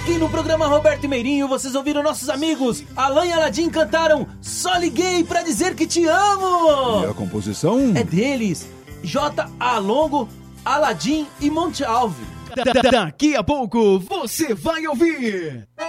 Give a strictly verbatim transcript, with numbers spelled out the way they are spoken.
Aqui no programa Roberto e Meirinho, vocês ouviram nossos amigos Alan e Aladim cantaram Só Liguei Pra Dizer Que Te Amo. E a composição? É deles, J. Alongo, Aladim e Monte Alves. Daqui a pouco você vai ouvir